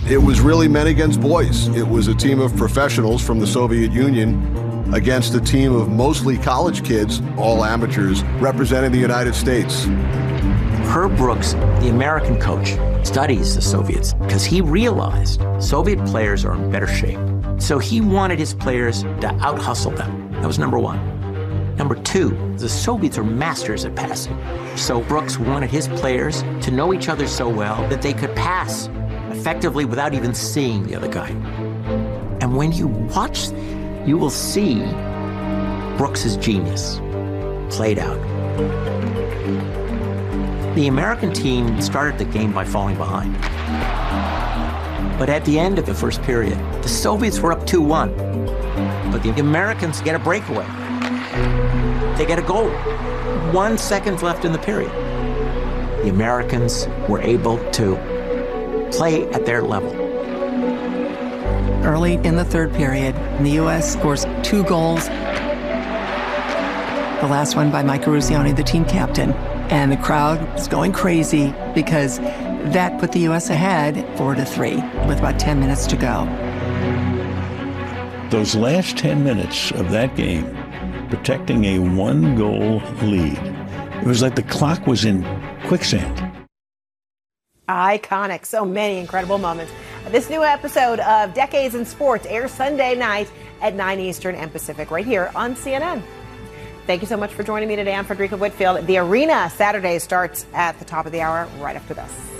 It was really men against boys. It was a team of professionals from the Soviet Union against a team of mostly college kids, all amateurs, representing the United States. Herb Brooks, the American coach, studies the Soviets because he realized Soviet players are in better shape. So he wanted his players to out-hustle them. That was number one. Number two, the Soviets are masters at passing. So Brooks wanted his players to know each other so well that they could pass effectively without even seeing the other guy. And when you watch, you will see Brooks's genius played out. The American team started the game by falling behind. But at the end of the first period, the Soviets were up 2-1. But the Americans get a breakaway. They get a goal. 1 second left in the period. The Americans were able to play at their level. Early in the third period, the U.S. scores 2 goals. The last one by Mike Eruzione, the team captain. And the crowd was going crazy because that put the U.S. ahead 4-3 with about 10 minutes to go. Those last 10 minutes of that game, protecting a 1-goal lead, it was like the clock was in quicksand. Iconic. So many incredible moments. This new episode of Decades in Sports airs Sunday night at 9 Eastern and Pacific right here on CNN. Thank you so much for joining me today. I'm Frederica Whitfield. The Arena Saturday starts at the top of the hour right after this.